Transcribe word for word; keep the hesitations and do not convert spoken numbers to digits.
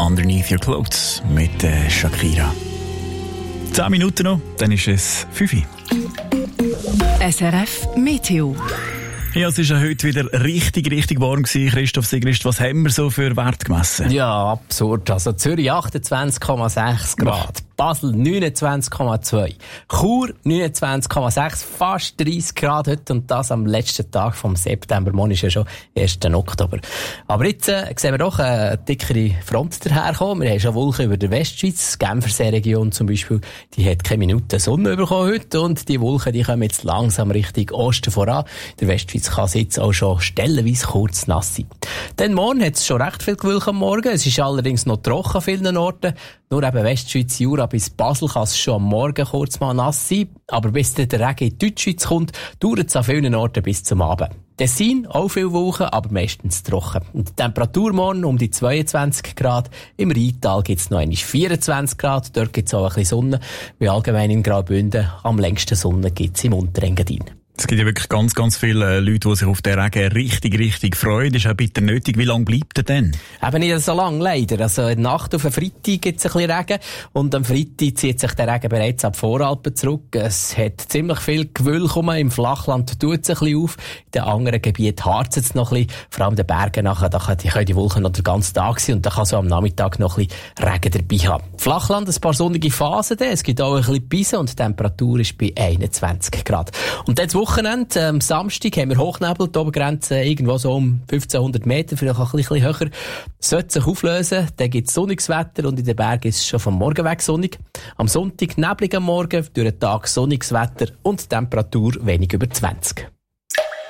«Underneath Your Clothes» mit äh, Shakira. Zehn Minuten noch, dann ist es fünf Uhr. S R F Meteo. Ja, es war ja heute wieder richtig, richtig warm gewesen. Christoph Sigrist, was haben wir so für Werte gemessen? Ja, absurd. Also Zürich achtundzwanzig Komma sechs Grad, Basel neunundzwanzig Komma zwei, Chur neunundzwanzig Komma sechs, fast dreißig Grad heute und das am letzten Tag vom September. Morgen ist ja schon erster Oktober. Aber jetzt äh, sehen wir doch eine dickere Front daherkommen. Wir haben schon Wolken über der Westschweiz, die Genfersee-Region zum Beispiel, die hat keine Minute Sonne bekommen heute und die Wolken, die kommen jetzt langsam Richtung Osten voran. Der Westschweiz kann es jetzt auch schon stellenweise kurz nass sein. Dann morgen hat es schon recht viel Gewölk am Morgen. Es ist allerdings noch trocken an vielen Orten. Nur eben Westschweiz, Jura bis Basel kann es schon am Morgen kurz mal nass sein. Aber bis dann der Regen in die Deutschschweiz kommt, dauert es an vielen Orten bis zum Abend. Tessin, auch viel Wolken, aber meistens trocken. Und die Temperatur morgen um die zweiundzwanzig Grad. Im Rheintal gibt es noch einmal vierundzwanzig Grad. Dort gibt es auch ein bisschen Sonne. Wie allgemein in Graubünden am längsten Sonne gibt es im Unterengadin. Es gibt ja wirklich ganz, ganz viele Leute, die sich auf den Regen richtig, richtig freuen. Das ist auch bitter nötig. Wie lange bleibt er denn? Eben nicht so lang, leider. Also, in der Nacht auf den Freitag gibt es ein bisschen Regen. Und am Freitag zieht sich der Regen bereits ab Voralpen zurück. Es hat ziemlich viel Gewölk rum. Im Flachland tut es ein bisschen auf. In den anderen Gebieten harzt es noch ein bisschen. Vor allem in den Bergen nachher, da können die Wolken noch den ganzen Tag sein. Und da kann so am Nachmittag noch ein bisschen Regen dabei haben. Flachland ein paar sonnige Phasen. Es gibt auch ein bisschen Bisen und die Temperatur ist bei einundzwanzig Grad. Und jetzt Wochenende, am Samstag haben wir Hochnebel, die Obergrenze irgendwo so um fünfzehnhundert Meter, vielleicht auch ein bisschen höher. Sollte sich auflösen, dann gibt es sonniges Wetter und in den Bergen ist es schon vom Morgen weg sonnig. Am Sonntag neblig am Morgen, durch den Tag sonniges Wetter und Temperatur wenig über zwanzig.